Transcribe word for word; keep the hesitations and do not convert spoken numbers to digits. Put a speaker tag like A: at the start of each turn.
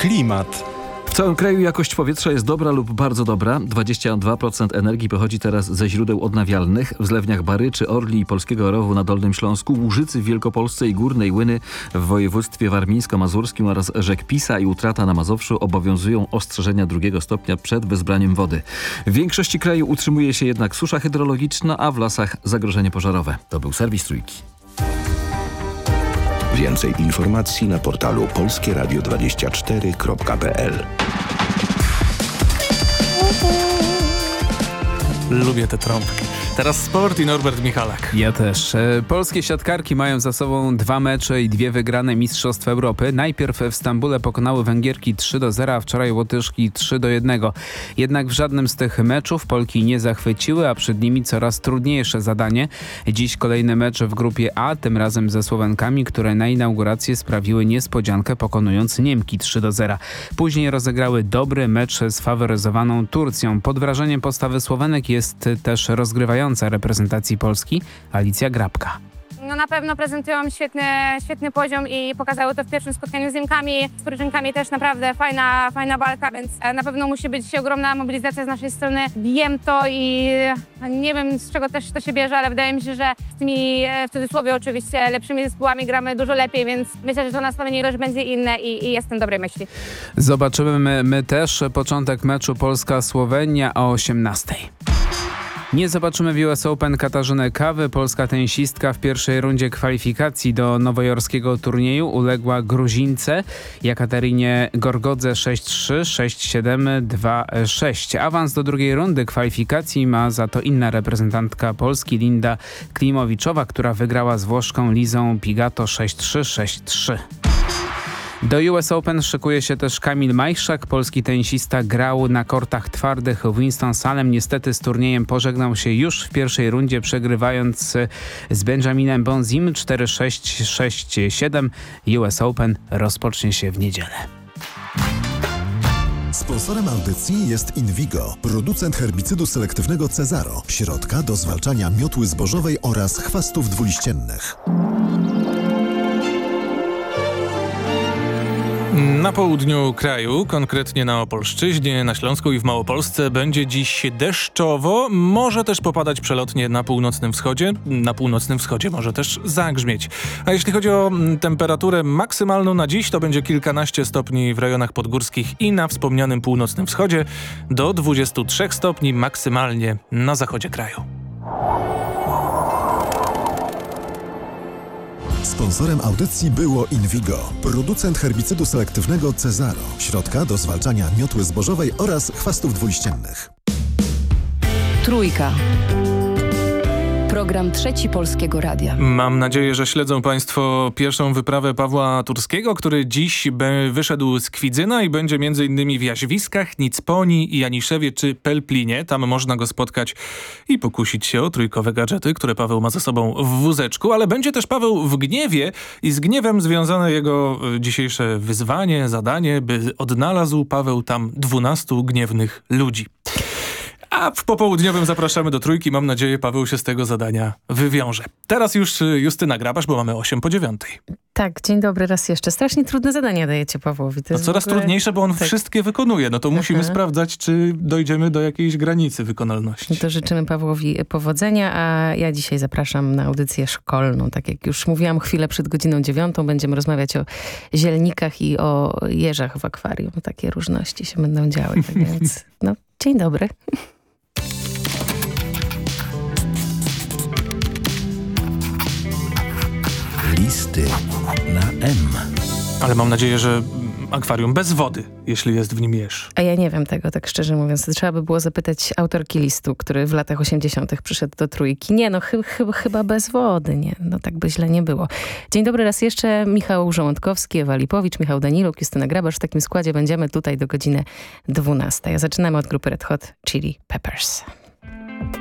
A: Klimat.
B: W całym kraju jakość powietrza jest dobra lub bardzo dobra. dwadzieścia dwa procent energii pochodzi teraz ze źródeł odnawialnych. W zlewniach Baryczy, Orli i Polskiego Rowu na Dolnym Śląsku, Łużycy w Wielkopolsce i Górnej Łyny w województwie warmińsko-mazurskim oraz rzek Pisa i Utrata na Mazowszu obowiązują ostrzeżenia drugiego stopnia przed wezbraniem wody. W większości kraju utrzymuje się jednak susza hydrologiczna, a w lasach zagrożenie pożarowe. To był serwis Trójki.
C: Więcej informacji na portalu polskie radio dwadzieścia cztery kropka p l.
A: Lubię te trąbki. Teraz sport i Norbert Michalak.
D: Ja też. Polskie siatkarki mają za sobą dwa mecze i dwie wygrane Mistrzostw Europy. Najpierw w Stambule pokonały Węgierki trzy do zera, a wczoraj Łotyszki trzy do jednego. Jednak w żadnym z tych meczów Polki nie zachwyciły, a przed nimi coraz trudniejsze zadanie. Dziś kolejny mecz w grupie A, tym razem ze Słowenkami, które na inaugurację sprawiły niespodziankę, pokonując Niemki trzy do zera. Później rozegrały dobry mecz z faworyzowaną Turcją. Pod wrażeniem postawy Słowenek jest też rozgrywająca reprezentacji Polski Alicja Grabka.
E: No na pewno prezentują świetny, świetny poziom i pokazały to w pierwszym spotkaniu z Niemkami. Z Turczynkami też naprawdę fajna, fajna walka, więc na pewno musi być ogromna mobilizacja z naszej strony. Wiem to i nie wiem, z czego też to się bierze, ale wydaje mi się, że z tymi, w cudzysłowie oczywiście, lepszymi zespołami gramy dużo lepiej, więc myślę, że to nastawienie też będzie inne i, i jestem dobrej myśli.
D: Zobaczymy my, my też początek meczu Polska-Słowenia o osiemnastej. Nie zobaczymy w U S Open Katarzyny Kawy. Polska tenisistka w pierwszej rundzie kwalifikacji do nowojorskiego turnieju uległa Gruzince Jekaterinie Gorgodze sześć trzy, sześć siedem, dwa sześć. Awans do drugiej rundy kwalifikacji ma za to inna reprezentantka Polski, Linda Klimowiczowa, która wygrała z Włoszką Lizą Pigato sześć trzy, sześć trzy. Do U S Open szykuje się też Kamil Majchrzak. Polski tenisista grał na kortach twardych w Winston-Salem. Niestety z turniejem pożegnał się już w pierwszej rundzie, przegrywając z Benjaminem Bonzim cztery sześć, sześć siedem. U S Open rozpocznie się w niedzielę.
F: Sponsorem audycji jest Invigo, producent herbicydu selektywnego Cezaro, środka do zwalczania miotły zbożowej oraz chwastów dwuliściennych.
A: Na południu kraju, konkretnie na Opolszczyźnie, na Śląsku i w Małopolsce będzie dziś deszczowo, może też popadać przelotnie na północnym wschodzie, na północnym wschodzie może też zagrzmieć. A jeśli chodzi o temperaturę maksymalną na dziś, to będzie kilkanaście stopni w rejonach podgórskich i na wspomnianym północnym wschodzie, do dwudziestu trzech stopni maksymalnie na zachodzie kraju.
F: Sponsorem audycji było Invigo, producent herbicydu selektywnego Cezaro, środka do zwalczania miotły zbożowej oraz chwastów dwuliściennych.
G: Trójka. Program Trzeci Polskiego Radia.
A: Mam nadzieję, że śledzą Państwo pierwszą wyprawę Pawła Turskiego, który dziś wyszedł z Kwidzyna i będzie między innymi w Jaźwiskach, Nicponi, Janiszewie czy Pelplinie. Tam można go spotkać i pokusić się o trójkowe gadżety, które Paweł ma ze sobą w wózeczku, ale będzie też Paweł w Gniewie i z Gniewem związane jego dzisiejsze wyzwanie, zadanie, by odnalazł Paweł tam dwunastu gniewnych ludzi. A w popołudniowym zapraszamy do Trójki. Mam nadzieję, Paweł się z tego zadania wywiąże. Teraz już Justyna Grabasz, bo mamy osiem po dziewiątej.
H: Tak, dzień dobry raz jeszcze. Strasznie trudne zadania dajecie Pawłowi. To
A: no
H: jest
A: coraz
H: ogóle...
A: trudniejsze, bo on
H: tak.
A: wszystkie wykonuje. No to Aha. musimy sprawdzać, czy dojdziemy do jakiejś granicy wykonalności.
H: No to życzymy Pawłowi powodzenia, a ja dzisiaj zapraszam na audycję szkolną. Tak jak już mówiłam chwilę przed godziną dziewiątą, będziemy rozmawiać o zielnikach i o jeżach w akwarium. Takie różności się będą działy. Tak więc, no, dzień dobry.
C: Listy na M.
A: Ale mam nadzieję, że akwarium bez wody, jeśli jest w nim jeż.
H: A ja nie wiem tego, tak szczerze mówiąc. Trzeba by było zapytać autorki listu, który w latach osiemdziesiątych przyszedł do Trójki. Nie, no chy, chy, chyba bez wody, nie. No tak by źle nie było. Dzień dobry raz jeszcze. Michał Żołądkowski, Ewa Lipowicz, Michał Daniluk, Justyna Grabasz. W takim składzie będziemy tutaj do godziny dwunastej. A zaczynamy od grupy Red Hot Chili Peppers.